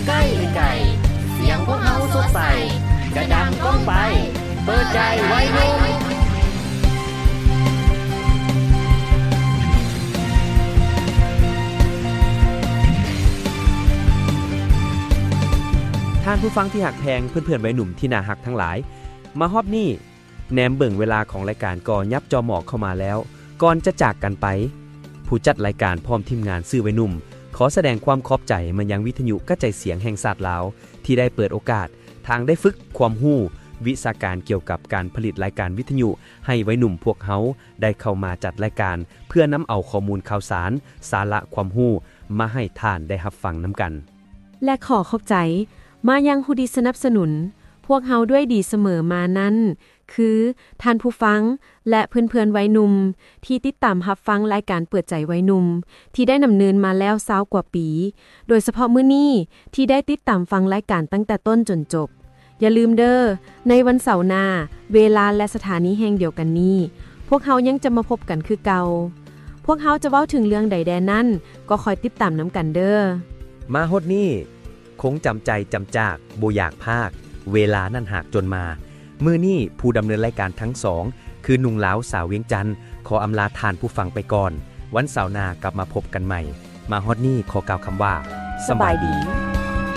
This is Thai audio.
ใกล้หรือไกลเสียงพวกเฮาสดใสกระดังก้องไปเปิดใจไว้นุ่มท่านผู้ฟังที่หักแพงเพื่อนๆวัยหนุ่มที่น่าหักทั้งหลายมาฮอบนี่แนมเบิ่งเวลาของรายการก็ยับจอหมอกเข้ามาแล้วก่อนจะจากกันไปผู้จัดรายการพร้อมทีมงานซื้อวัยหนุ่มขอแสดงความขอบใจมายังวิทยุกระจายเสียงแห่งชาติลาวที่ได้เปิดโอกาสทางได้ฝึกความรู้วิชาการเกี่ยวกับการผลิตรายการวิทยุให้วัยหนุ่มพวกเฮาได้เข้ามาจัดรายการเพื่อนำเอาข้อมูลข่าวสารสาระความรู้มาให้ท่านได้รับฟังนำกันและขอขอบใจมายังผู้ดีสนับสนุนพวกเฮาด้วยดีเสมอมานั้นคือท่านผู้ฟังและเพื่อนๆวัยหนุ่มที่ติดตามรับฟังรายการเปิดใจวัยหนุ่มที่ได้ดำเนินมาแล้ว20กว่าปีโดยเฉพาะมื้อนี้ที่ได้ติดตามฟังรายการตั้งแต่ต้นจนจบอย่าลืมเด้อในวันเสาร์หน้าเวลาและสถานีแห่งเดียวกันนี้พวกเฮายังจะมาพบกันคือเก่าพวกเฮาจะเว้าถึงเรื่องใดแดนนั้นก็คอยติดตามนํกันเด้อมาฮอดนี้คงจำใจจำจากบ่อยากพากเวลานั่นหากจนมามื้อนี้ผู้ดำเนินรายการทั้งสองคือนุ่งลาวสาวเวียงจันทน์ขออำลาทานผู้ฟังไปก่อนวันเสาร์หน้ากลับมาพบกันใหม่มาฮอดนี้ขอกล่าวคำว่าสบายดี